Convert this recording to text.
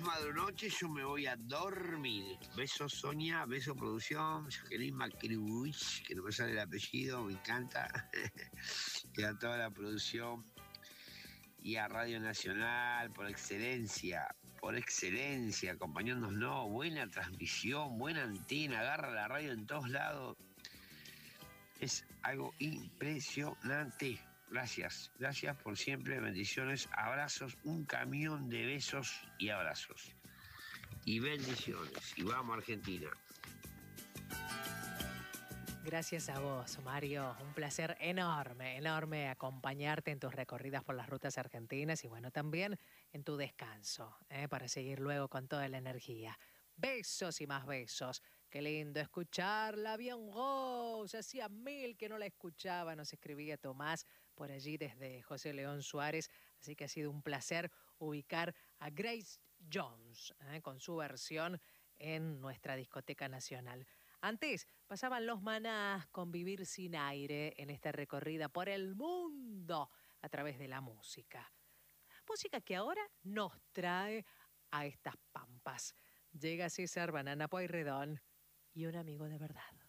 madrunoche yo me voy a dormir. Beso Sonia, beso producción, Jacqueline Macriuich, que no me sale el apellido, me encanta. Y a toda la producción y a Radio Nacional por excelencia, acompañándonos, buena transmisión, buena antena, agarra la radio en todos lados. Es algo impresionante. Gracias por siempre, bendiciones, abrazos, un camión de besos y abrazos. Y bendiciones. Y vamos, Argentina. Gracias a vos, Mario. Un placer enorme acompañarte en tus recorridas por las rutas argentinas y bueno, también en tu descanso, para seguir luego con toda la energía. Besos y más besos. Qué lindo escucharla bien Rose. Hacía 1000 que no la escuchaba, nos escribía Tomás por allí desde José León Suárez. Así que ha sido un placer ubicar a Grace Jones con su versión en nuestra discoteca nacional. Antes pasaban Los Manás con Vivir sin aire en esta recorrida por el mundo a través de la música. Música que ahora nos trae a estas pampas. Llega César Banana Pueyrredón y un amigo de verdad.